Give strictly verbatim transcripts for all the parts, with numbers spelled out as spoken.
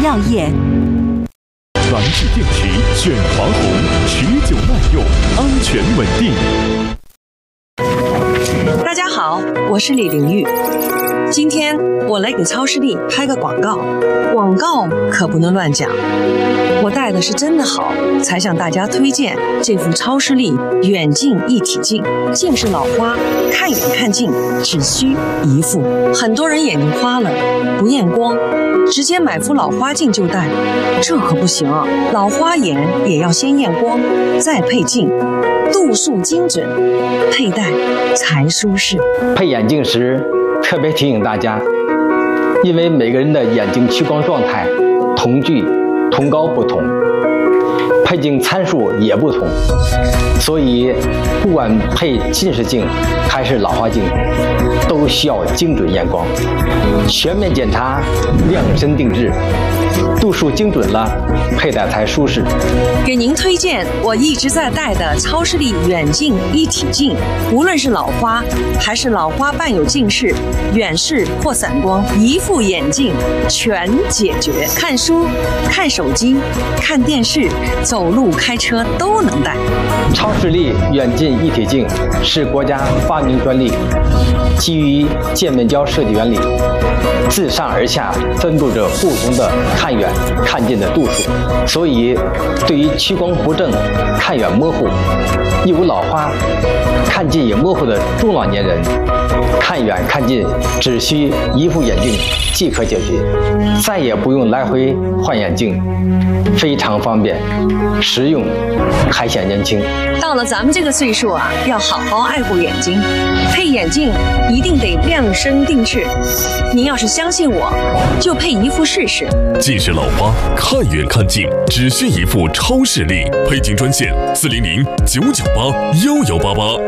药业。 燃质电池选华虹，持久耐用，安全稳定。 大家好，我是李玲玉。今天我来给超视力拍个广告，广告可不能乱讲。我带的是真的好，才向大家推荐这副超视力远近一体镜。近视老花，看远看近只需一副。很多人眼睛花了，不验光，直接买副老花镜就戴，这可不行啊！老花眼也要先验光，再配镜，度数精准，佩戴才舒适。 配眼镜时特别提醒大家，因为每个人的眼睛屈光状态、瞳距、瞳高不同，配镜参数也不同，所以不管配近视镜还是老花镜，都需要精准验光，全面检查，量身定制，度数精准了，佩戴才舒适。 给您推荐我一直在戴的超视力远近一体镜，无论是老花还是老花伴有近视、远视或散光，一副眼镜全解决。看书、看手机、看电视、走路、开车都能戴。 超视力远近一体镜是国家发明专利，基于渐面胶设计原理，自上而下分布着不同的看远、看近的度数，所以对于屈光不正、看远模糊、一无老花、看近也模糊的中老年人，看远看近只需一副眼镜即可解决，再也不用来回换眼镜，非常方便、实用，还显年轻。 到了咱们这个岁数啊，要好好爱护眼睛，配眼镜一定得量身定制。您要是相信我，就配一副试试。 近视老花，看远看近只需一副超视力，配镜专线四零零九九八幺幺八八。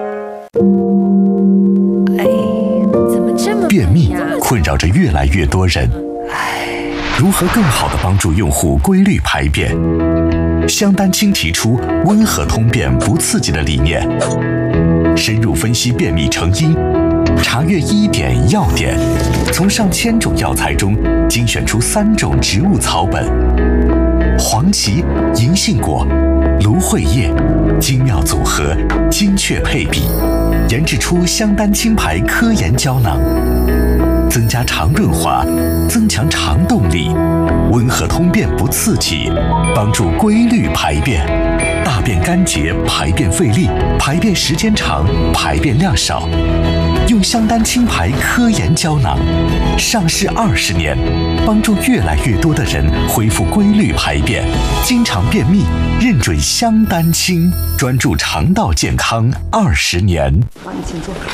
便秘困扰着越来越多人，如何更好地帮助用户规律排便？香丹青提出温和通便不刺激的理念，深入分析便秘成因，查阅医典药典，从上千种药材中精选出三种植物草本：黄芪、银杏果、芦荟叶，精妙组合，精确配比，研制出香丹青牌科研胶囊，增加肠润滑，增强肠动力，温和通便不刺激，帮助规律排便，大便干结，排便费力，排便时间长，排便量少。用香丹青牌科研胶囊，上市二十年，帮助越来越多的人恢复规律排便，经常便秘，认准香丹青，专注肠道健康二十年。 好，你请坐。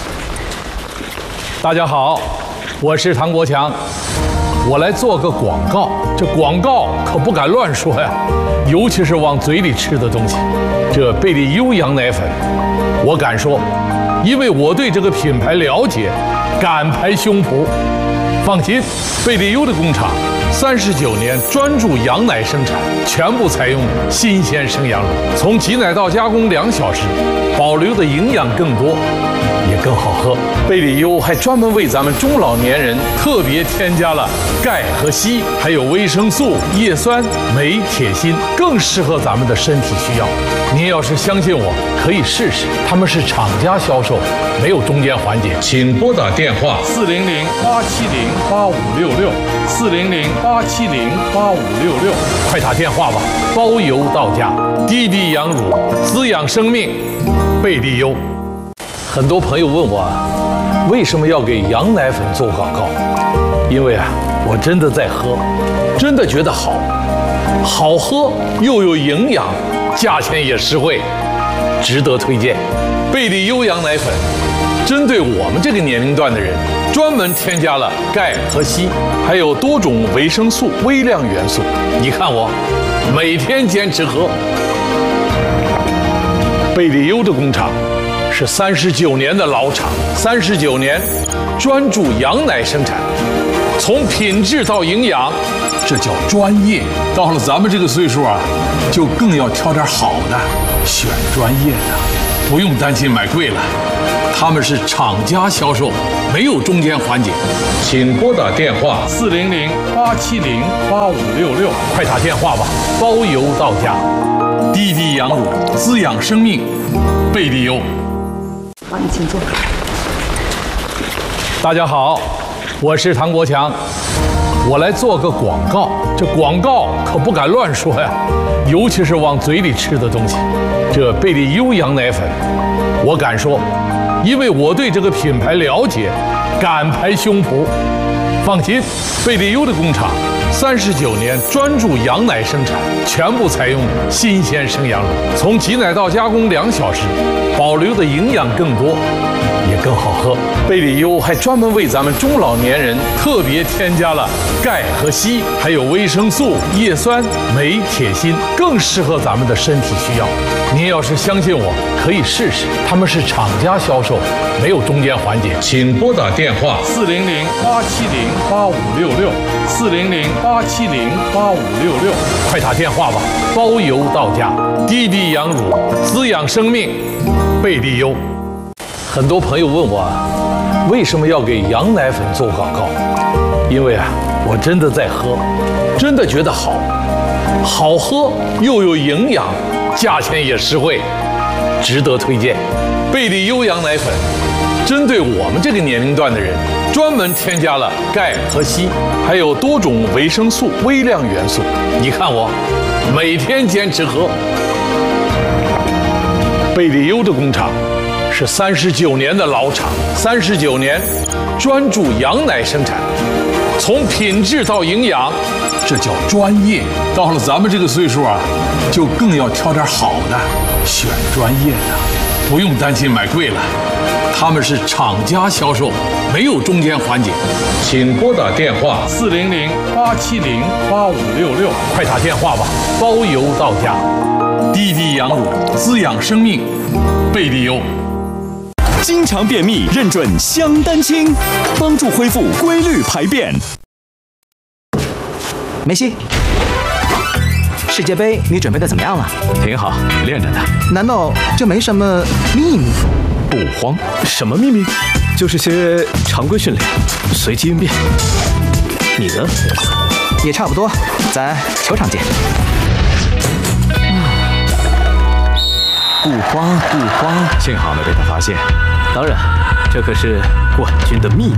大家好，我是唐国强，我来做个广告。这广告可不敢乱说呀，尤其是往嘴里吃的东西。这贝利优羊奶粉，我敢说，因为我对这个品牌了解，敢拍胸脯。放心，贝利优的工厂三十九年专注羊奶生产，全部采用新鲜生羊乳，从挤奶到加工两小时，保留的营养更多，也更好喝。贝利优还专门为咱们中老年人特别添加了钙和硒，还有维生素、叶酸、镁、铁、锌，更适合咱们的身体需要。您要是相信我，可以试试。他们是厂家销售，没有中间环节。请拨打电话四零零八七零八五六六四零零八七零八五六六，快打电话吧，包邮到家。滴滴羊乳，滋养生命，贝利优。很多朋友问我，为什么要给羊奶粉做广告？因为啊，我真的在喝，真的觉得好，好喝又有营养，价钱也实惠，值得推荐。贝利优羊奶粉针对我们这个年龄段的人，专门添加了钙和硒，还有多种维生素、微量元素。你看我每天坚持喝。贝利优的工厂是三十九年的老厂，三十九年专注羊奶生产，从品质到营养，这叫专业。到了咱们这个岁数啊，就更要挑点好的，选专业的，不用担心买贵了。 他们是厂家销售，没有中间环节。请拨打电话四零零八七零八五六六，快打电话吧，包邮到家。滴滴羊乳，滋养生命，贝利优。 好，你请坐。 大家好，我是唐国强，我来做个广告。这广告可不敢乱说呀，尤其是往嘴里吃的东西。这贝利优羊奶粉，我敢说，因为我对这个品牌了解，敢拍胸脯。放心，贝利优的工厂三十九年专注羊奶生产，全部采用新鲜生羊乳，从挤奶到加工两小时，保留的营养更多，也更好喝。贝利优还专门为咱们中老年人特别添加了钙和硒，还有维生素、叶酸、镁、铁、锌，更适合咱们的身体需要。您要是相信我，可以试试。他们是厂家销售，没有中间环节。请拨打电话四零零八七零八五六六，四零零八七零八五六六，快打电话吧，包邮到家。滴滴羊乳，滋养生命，贝利优。很多朋友问我，为什么要给羊奶粉做广告？因为啊，我真的在喝，真的觉得好，好喝又有营养，价钱也实惠，值得推荐。贝利优羊奶粉针对我们这个年龄段的人，专门添加了钙和硒，还有多种维生素、微量元素。你看我每天坚持喝。贝利优的工厂是三十九年的老厂，三十九年专注羊奶生产，从品质到营养，这叫专业。到了咱们这个岁数啊，就更要挑点好的，选专业的，不用担心买贵了。他们是厂家销售，没有中间环节。请拨打电话四零零八七零八五六六，快打电话吧，包邮到家。滴滴羊乳，滋养生命，贝利优。 经常便秘，认准香丹清，帮助恢复规律排便。 梅西，世界杯你准备的怎么样了？ 挺好，练着呢。 难道这没什么秘密？ 不慌，什么秘密？就是些常规训练，随机应变。你呢？ 也差不多，咱球场见。 不慌不慌，幸好没被他发现。当然，这可是冠军的秘密。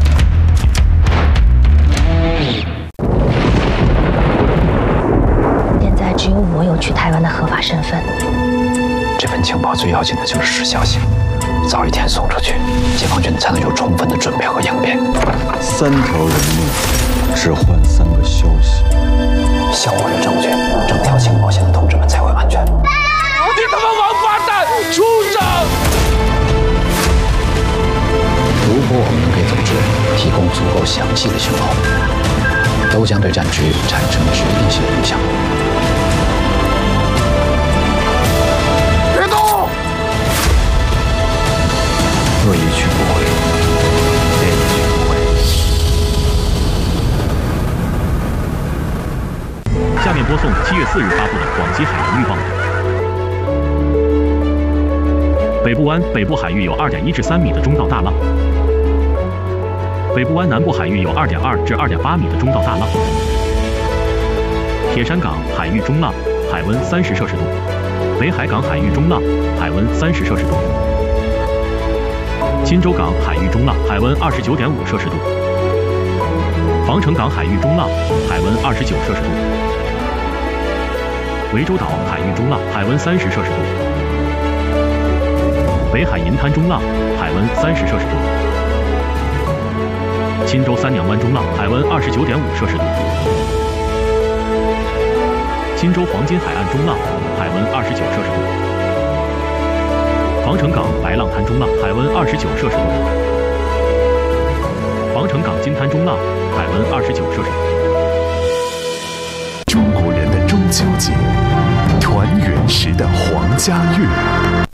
现在只有我有去台湾的合法身份。 这份情报最要紧的就是时效性，早一天送出去，解放军才能有充分的准备和应变。 三条人命，只换三个消息。 像我有证据，整条情报线的同志们才会安全。 你他妈王八蛋，畜生！ 如果我们能给组织提供足够详细的情报，都将对战局产生决定性影响。 别动！ 恶意去不回，恶意去不回。下面播送七月四日发布的广西海洋预报。北部湾北部海域有 二点一至三米的中到大浪，北部湾南部海域有 二点二至二点八米的中到大浪。铁山港海域中浪，海温三十摄氏度；北海港海域中浪，海温三十摄氏度；钦州港海域中浪，海温二十九点五摄氏度；防城港海域中浪，海温二十九摄氏度；涠洲岛海域中浪，海温三十摄氏度；北海银滩中浪，海温三十摄氏度；钦州三娘湾中浪，海温二十九点五摄氏度；钦州黄金海岸中浪，海温二十九摄氏度；防城港白浪滩中浪，海温二十九摄氏度；防城港金滩中浪，海温二十九摄氏度。 中国人的中秋节，团圆时的黄家乐。